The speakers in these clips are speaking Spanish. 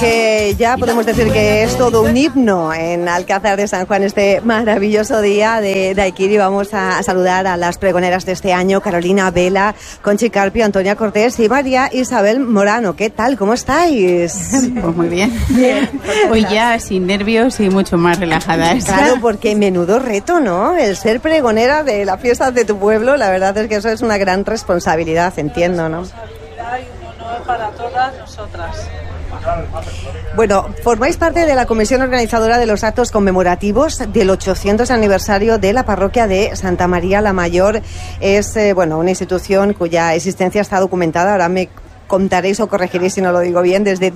Que ya podemos decir que es todo un himno en Alcázar de San Juan, este maravilloso día de Daiquiri. Vamos a saludar a las pregoneras de este año: Carolina Vela, Conchi Carpio, Antonia Cortés y María Isabel Morano. ¿Qué tal? ¿Cómo estáis? Pues muy bien. Hoy ya sin nervios y mucho más relajadas. Claro, porque menudo reto, ¿no? El ser pregonera de la fiesta de tu pueblo, la verdad es que eso es una gran responsabilidad, entiendo, ¿no? Responsabilidad y un honor para todas nosotras. Bueno, formáis parte de la comisión organizadora de los actos conmemorativos del 800 aniversario de la parroquia de Santa María la Mayor. Es una institución cuya existencia está documentada. Ahora me contaréis o corregiréis si no lo digo bien, desde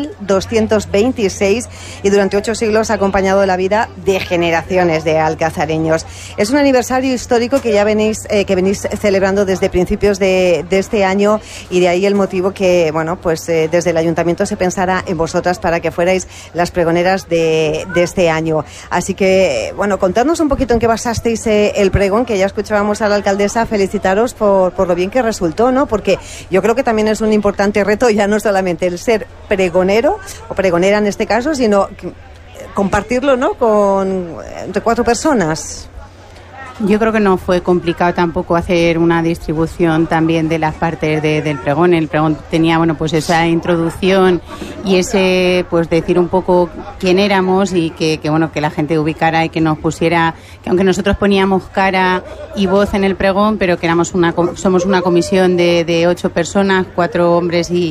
1226 y durante 8 siglos ha acompañado la vida de generaciones de alcazareños. Es un aniversario histórico que ya venís celebrando desde principios de este año, y de ahí el motivo que, desde el ayuntamiento se pensara en vosotras para que fuerais las pregoneras de este año. Así que, contadnos un poquito en qué basasteis el pregón, que ya escuchábamos a la alcaldesa felicitaros por lo bien que resultó, ¿no? Porque yo creo que también es un importante reto, ya no solamente el ser pregonero o pregonera en este caso, sino compartirlo, ¿no?, entre 4 personas. Yo creo que no fue complicado tampoco hacer una distribución también de las partes del pregón. El pregón tenía, esa introducción y ese, decir un poco quién éramos y que la gente ubicara y que nos pusiera, que aunque nosotros poníamos cara y voz en el pregón, pero que somos una comisión de 8 personas, 4 hombres y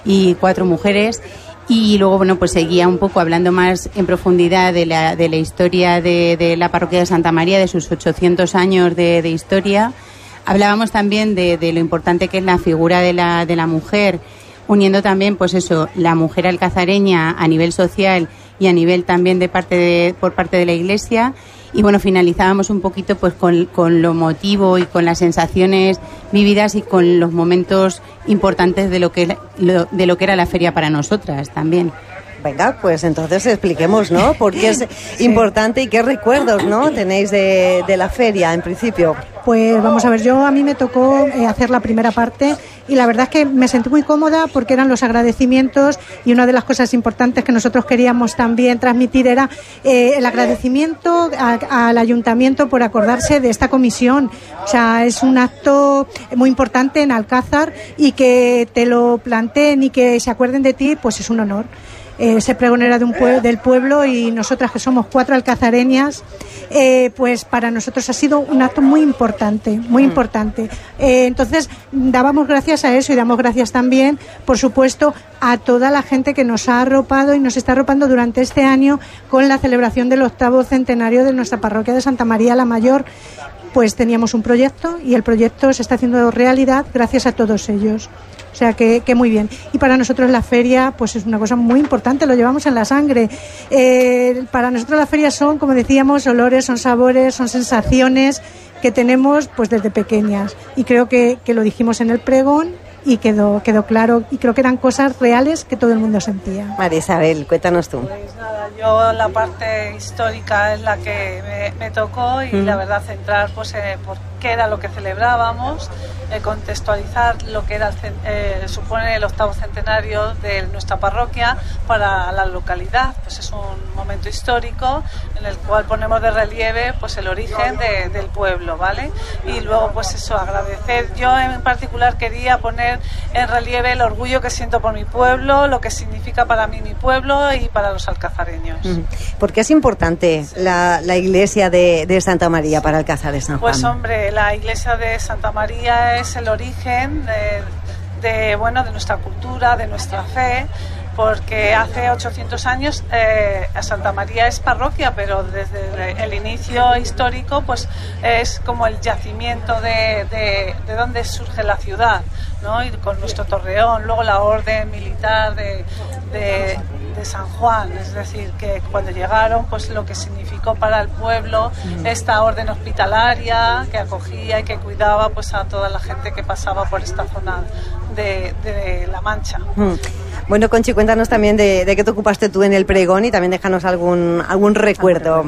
4 mujeres. Y luego, seguía un poco hablando más en profundidad de la historia de la parroquia de Santa María, de sus 800 años de historia. Hablábamos también de lo importante que es la figura de la mujer, uniendo también, la mujer alcazareña a nivel social y a nivel también por parte de la Iglesia. Y finalizábamos un poquito con lo motivo y con las sensaciones vividas y con los momentos importantes de lo que era la feria para nosotras también. Venga, pues entonces expliquemos, ¿no?, por qué es importante y qué recuerdos, ¿no?, tenéis de la feria en principio. Pues vamos a ver, a mí me tocó hacer la primera parte y la verdad es que me sentí muy cómoda porque eran los agradecimientos, y una de las cosas importantes que nosotros queríamos también transmitir era el agradecimiento al ayuntamiento por acordarse de esta comisión. O sea, es un acto muy importante en Alcázar, y que te lo planteen y que se acuerden de ti, pues es un honor. Ser pregonera del pueblo, y nosotras que somos 4 alcazareñas, pues para nosotros ha sido un acto muy importante, muy importante. Entonces dábamos gracias a eso, y damos gracias también, por supuesto, a toda la gente que nos ha arropado y nos está arropando durante este año con la celebración del 8º centenario de nuestra parroquia de Santa María la Mayor. Pues teníamos un proyecto, y el proyecto se está haciendo realidad gracias a todos ellos. O sea que muy bien. Y para nosotros la feria pues es una cosa muy importante, lo llevamos en la sangre. Para nosotros la feria son, como decíamos, olores, son sabores, son sensaciones que tenemos pues desde pequeñas. Y creo que lo dijimos en el pregón y quedó claro, y creo que eran cosas reales que todo el mundo sentía. María Isabel, cuéntanos tú. Pues nada, yo la parte histórica es la que me tocó, y la verdad centrar por qué era lo que celebrábamos, contextualizar lo que supone el 8º centenario de nuestra parroquia para la localidad. Pues es un momento histórico en el cual ponemos de relieve pues el origen del pueblo, ¿vale? Y luego agradecer. Yo en particular quería poner en relieve el orgullo que siento por mi pueblo, lo que significa para mí mi pueblo y para los alcazareños. ¿Por qué es importante la iglesia de Santa María para Alcázar de San Juan? Pues hombre, la iglesia de Santa María es el origen de nuestra cultura, de nuestra fe, porque hace 800 años Santa María es parroquia, pero desde el inicio histórico pues es como el yacimiento de donde surge la ciudad, ¿no? Y con nuestro torreón, luego la orden militar de San Juan, es decir, que cuando llegaron, pues lo que significó para el pueblo esta orden hospitalaria que acogía y que cuidaba pues a toda la gente que pasaba por esta zona de La Mancha. Bueno, Conchi, cuéntanos también de qué te ocupaste tú en el pregón, y también déjanos algún recuerdo.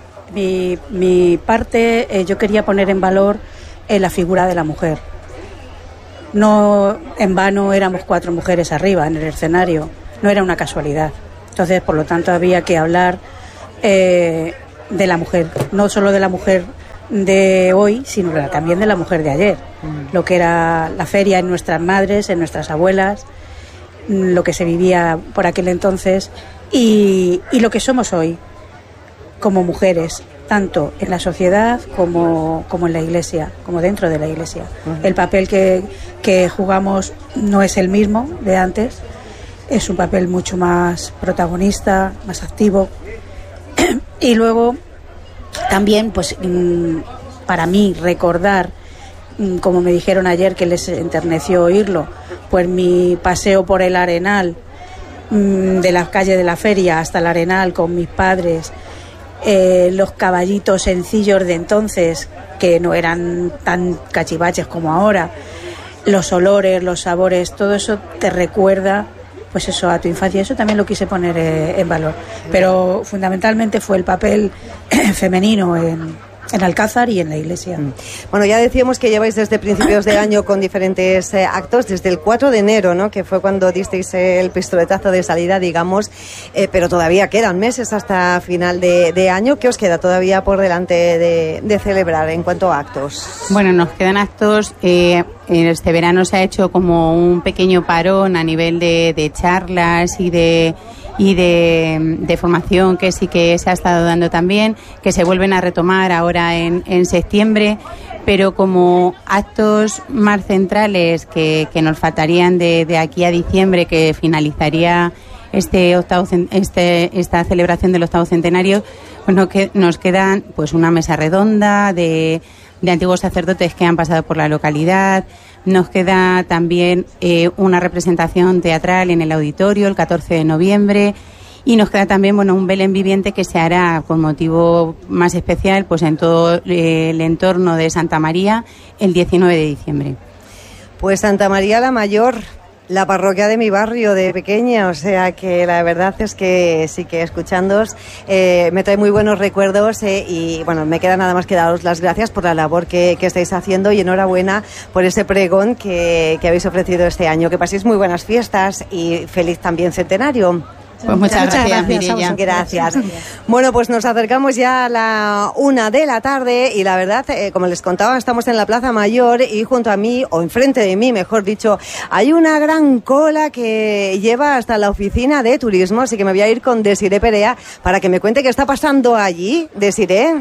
Mi parte, yo quería poner en valor la figura de la mujer. No en vano éramos 4 mujeres arriba en el escenario. no era una casualidad. Entonces, por lo tanto, había que hablar de la mujer, no solo de la mujer de hoy, sino también de la mujer de ayer. Lo que era la feria en nuestras madres, en nuestras abuelas, lo que se vivía por aquel entonces y lo que somos hoy como mujeres, tanto en la sociedad como en la Iglesia, como dentro de la Iglesia. El papel que jugamos no es el mismo de antes, es un papel mucho más protagonista, más activo. Y luego también, pues, para mí recordar, como me dijeron ayer que les enterneció oírlo, pues mi paseo por el Arenal, de la calle de la feria hasta el Arenal con mis padres, los caballitos sencillos de entonces, que no eran tan cachivaches como ahora, los olores, los sabores, todo eso te recuerda, pues eso, a tu infancia. Eso también lo quise poner en valor. Pero fundamentalmente fue el papel femenino en Alcázar y en la Iglesia. Bueno, ya decíamos que lleváis desde principios de año con diferentes actos, desde el 4 de enero, ¿no?, que fue cuando disteis el pistoletazo de salida, digamos, pero todavía quedan meses hasta final de año. ¿Qué os queda todavía por delante de celebrar en cuanto a actos? Bueno, nos quedan actos. Este verano se ha hecho como un pequeño parón a nivel de charlas y de formación, que sí que se ha estado dando también, que se vuelven a retomar ahora en septiembre, pero como actos más centrales que nos faltarían de aquí a diciembre, que finalizaría esta celebración del octavo centenario, pues nos quedan pues una mesa redonda de antiguos sacerdotes que han pasado por la localidad. Nos queda también una representación teatral en el auditorio el 14 de noviembre y nos queda también un Belén viviente que se hará con motivo más especial pues en todo el entorno de Santa María el 19 de diciembre. Pues Santa María la Mayor, la parroquia de mi barrio de pequeña, o sea que la verdad es que sí que escuchándoos me trae muy buenos recuerdos y bueno, me queda nada más que daros las gracias por la labor que estáis haciendo y enhorabuena por ese pregón que habéis ofrecido este año. Que paséis muy buenas fiestas y feliz también centenario. Pues muchas gracias, Mireia. Gracias. Bueno, pues nos acercamos ya a la 1 de la tarde y la verdad, como les contaba, estamos en la Plaza Mayor y junto a mí, o enfrente de mí, mejor dicho, hay una gran cola que lleva hasta la oficina de turismo, así que me voy a ir con Desiré Perea para que me cuente qué está pasando allí. Desiré.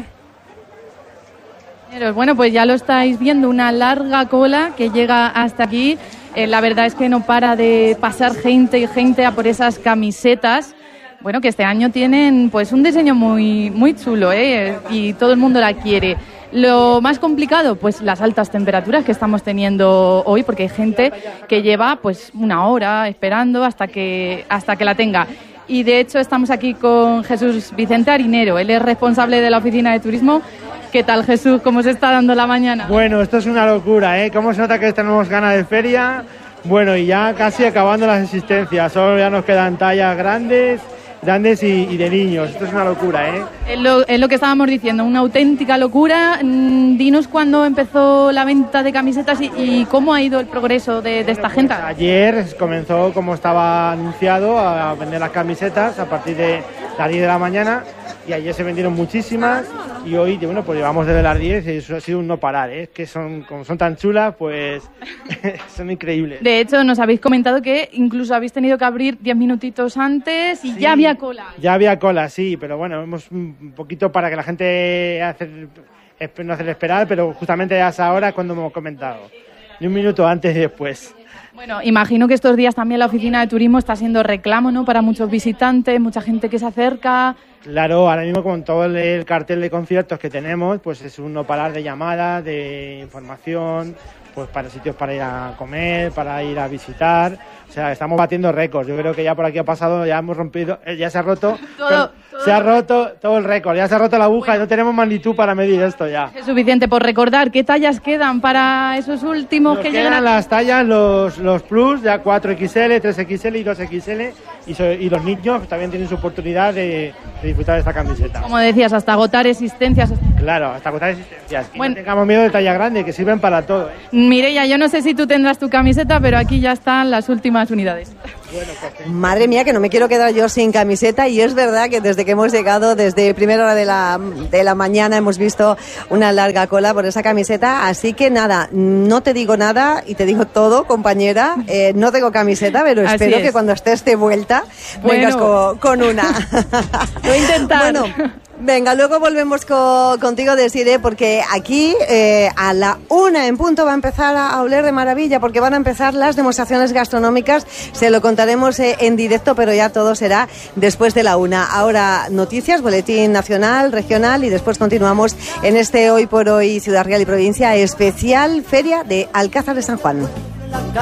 Bueno, pues ya lo estáis viendo, una larga cola que llega hasta aquí. La verdad es que no para de pasar gente y gente a por esas camisetas, bueno, que este año tienen pues un diseño muy, muy chulo, y todo el mundo la quiere. Lo más complicado, pues las altas temperaturas que estamos teniendo hoy, porque hay gente que lleva pues una hora esperando hasta que la tenga. Y de hecho estamos aquí con Jesús Vicente Harinero, él es responsable de la oficina de turismo. ¿Qué tal, Jesús? ¿Cómo se está dando la mañana? Bueno, esto es una locura, ¿eh? ¿Cómo se nota que tenemos ganas de feria? Bueno, y ya casi acabando las existencias. Solo ya nos quedan tallas grandes y de niños. Esto es una locura, ¿eh? Es lo que estábamos diciendo, una auténtica locura. Dinos cuándo empezó la venta de camisetas y cómo ha ido el progreso de esta gente. Ayer comenzó, como estaba anunciado, a vender las camisetas a partir de las 10 de la mañana. Y ayer se vendieron muchísimas y hoy, bueno, pues llevamos desde las 10 y eso ha sido un no parar, ¿eh? Que como son tan chulas, pues son increíbles. De hecho, nos habéis comentado que incluso habéis tenido que abrir 10 minutitos antes y sí, ya había cola. Ya había cola, sí, pero bueno, hemos un poquito para que la gente no hacer esperar, pero justamente a esa hora es cuando hemos comentado. Ni un minuto antes y después. Bueno, imagino que estos días también la oficina de turismo está siendo reclamo, ¿no?, para muchos visitantes, mucha gente que se acerca. Claro, ahora mismo con todo el cartel de conciertos que tenemos, pues es un no parar de llamadas, de información, pues para sitios para ir a comer, para ir a visitar. O sea, estamos batiendo récords. Yo creo que ya por aquí ha pasado, ya hemos rompido, ya se ha roto. Se ha roto todo el récord, ya se ha roto la aguja y no tenemos magnitud para medir esto ya. Es suficiente. Por recordar, ¿qué tallas quedan para esos últimos que llegan? Quedan las tallas, los plus, ya 4XL, 3XL y 2XL. y los niños también tienen su oportunidad de disfrutar de esta camiseta. Como decías, hasta agotar existencias. Claro, hasta agotar existencias. Y bueno, no tengamos miedo de talla grande, que sirven para todo. Mireia, yo no sé si tú tendrás tu camiseta, pero aquí ya están las últimas unidades. Bueno, pues, madre mía, que no me quiero quedar yo sin camiseta, y es verdad que desde que hemos llegado, desde primera hora de la mañana, hemos visto una larga cola por esa camiseta, así que nada, no te digo nada y te digo todo, compañera, no tengo camiseta, pero espero que cuando estés de vuelta vengas con una. Voy a intentar. Bueno, venga, luego volvemos contigo, Desiree, porque aquí a la 1 en punto va a empezar a oler de maravilla, porque van a empezar las demostraciones gastronómicas. Se lo contaremos en directo, pero ya todo será después de la 1. Ahora noticias, boletín nacional, regional, y después continuamos en este Hoy por Hoy Ciudad Real y Provincia especial Feria de Alcázar de San Juan.